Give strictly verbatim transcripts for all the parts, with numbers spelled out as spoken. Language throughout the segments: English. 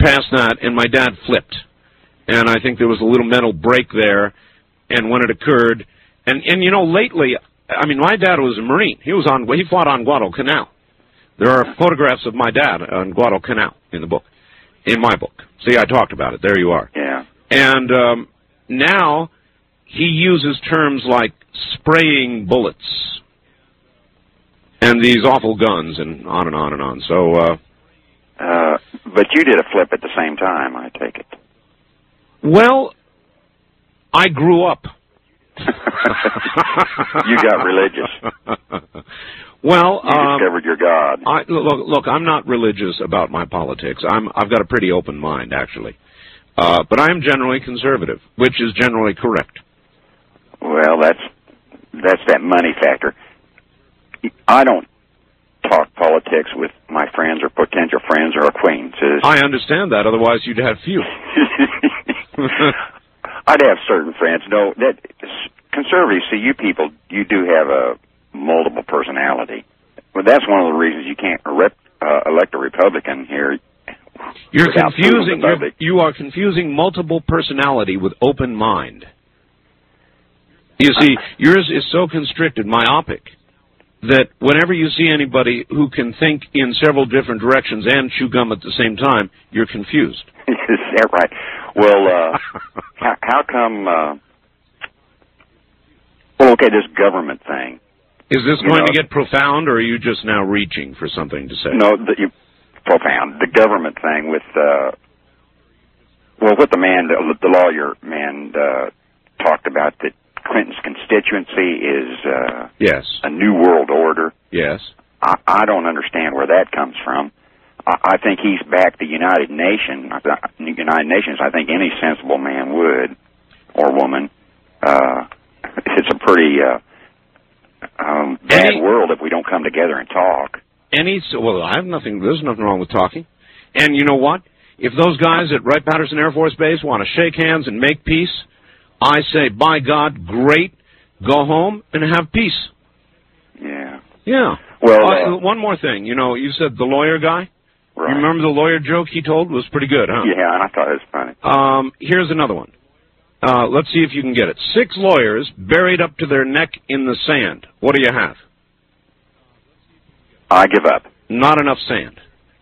past that, and my dad flipped. And I think there was a little mental break there, and when it occurred, and, and you know, lately, I mean, my dad was a Marine. He was on, he fought on Guadalcanal. There are photographs of my dad on Guadalcanal in the book, in my book. See, I talked about it. There you are. Yeah. And um, now he uses terms like spraying bullets and these awful guns and on and on and on. So, uh, uh, but you did a flip at the same time, I take it. Well, I grew up. You got religious. Well, you um, discovered your God. I, look, look, I'm not religious about my politics. I'm, I've got a pretty open mind, actually. Uh, but I am generally conservative, which is generally correct. Well, that's that's that money factor. I don't talk politics with my friends or potential friends or acquaintances. I understand that. Otherwise, you'd have few. I'd have certain friends. No, that conservatives. See, you people, you do have a multiple personality. Well, that's one of the reasons you can't rep, uh, elect a Republican here. You're confusing. You're, you are confusing multiple personality with open mind. You see, yours is so constricted, myopic, that whenever you see anybody who can think in several different directions and chew gum at the same time, you're confused. Is that right? Well, uh, how, how come? Uh, well, okay, this government thing. Is this you going know, to get profound, or are you just now reaching for something to say? No, the, you, profound. The government thing with, uh, well, what the man, the, the lawyer man, uh, talked about, that Clinton's constituency is uh, yes. a new world order. Yes. I, I don't understand where that comes from. I, I think he's backed the United Nations. United Nations. I think any sensible man would, or woman. Uh, it's a pretty uh, um, bad any, world if we don't come together and talk. Any well, I have nothing. There's nothing wrong with talking. And you know what? If those guys at Wright-Patterson Air Force Base want to shake hands and make peace, I say, by God, great. Go home and have peace. Yeah. Yeah. Well, uh, uh, one more thing. You know, you said the lawyer guy. Right. You remember the lawyer joke he told was pretty good, huh? Yeah, and I thought it was funny. Um, here's another one. Uh, let's see if you can get it. Six lawyers buried up to their neck in the sand. What do you have? I give up. Not enough sand.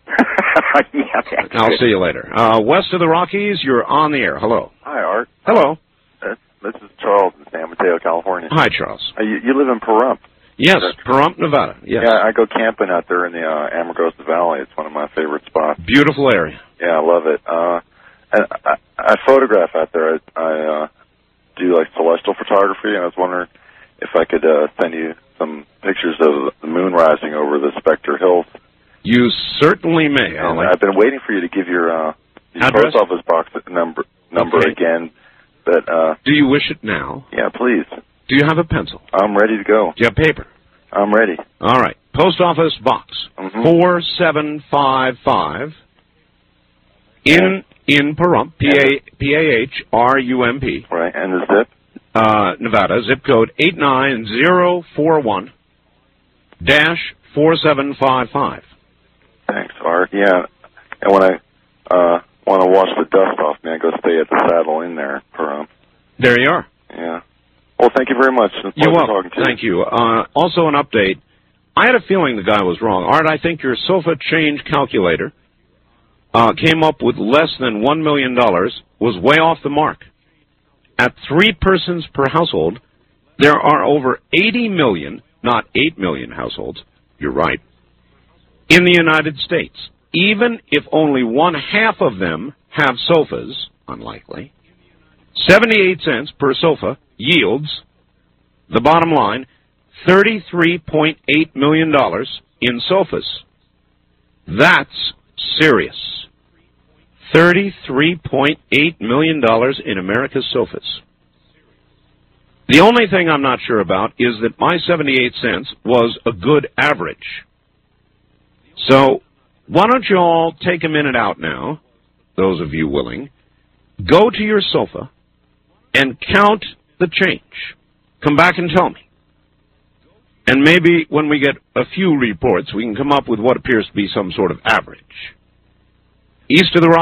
Yeah, I'll see you later. Uh, west of the Rockies, you're on the air. Hello. Hi, Art. Hello. Uh, this is Charles in San Mateo, California. Hi, Charles. Uh, you, you live in Pahrump. Yes, Pahrump, Nevada. Yes. Yeah, I go camping out there in the uh, Amargosa Valley. It's one of my favorite spots. Beautiful area. Yeah, I love it. Uh, and I, I photograph out there. I, I uh, do like celestial photography, and I was wondering if I could uh, send you some pictures of the moon rising over the Spectre Hills. You certainly may, And Ollie. I've been waiting for you to give your, uh, your Address? post office box number number Okay. again. But uh, Do you wish it now? yeah, please. Do you have a pencil? I'm ready to go. Do you have paper? I'm ready. All right. Post office box Mm-hmm. four seven five five in in Pahrump, P A P A H R U M P. Right, and the zip? Uh, Nevada, zip code eight nine zero four one dash four seven five five. Thanks, Art. Yeah, and when I uh, want to wash the dust off me, I go stay at the Saddle Inn there. Pahrump. There you are. Yeah. Well, thank you very much. It's a You're pleasure welcome. talking to you. Thank you. Uh, also, an update. I had a feeling the guy was wrong. Art, I think your sofa change calculator uh, came up with less than one million dollars, was way off the mark. At three persons per household, there are over eighty million, not eight million households, you're right, in the United States. Even if only one half of them have sofas, unlikely, seventy-eight cents per sofa yields, the bottom line, thirty-three point eight million dollars in sofas. That's serious. thirty-three point eight million dollars in America's sofas. The only thing I'm not sure about is that my seventy-eight cents was a good average. So why don't you all take a minute out now, those of you willing, go to your sofa and count the change. Come back and tell me. And maybe when we get a few reports, we can come up with what appears to be some sort of average. East of the